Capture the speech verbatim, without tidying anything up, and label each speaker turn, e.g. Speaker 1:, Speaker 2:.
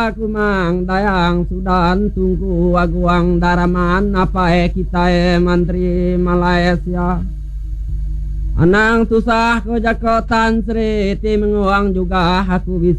Speaker 1: Aku mang dayang sudan tunggu aguang daraman apa e kita e menteri Malaysia. Anang tusah ko jakotan sri tim nguang juga aku bisa